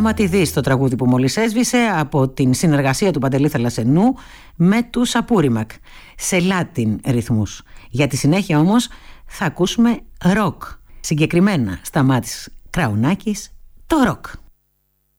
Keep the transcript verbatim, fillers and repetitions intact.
Σταματηδής το τραγούδι που μόλις έσβησε από την συνεργασία του Παντελή Θαλασσενού με τους Απούριμακ σε Latin ρυθμούς. Για τη συνέχεια όμως θα ακούσουμε ροκ, συγκεκριμένα Σταμάτης Κραουνάκης, το ροκ.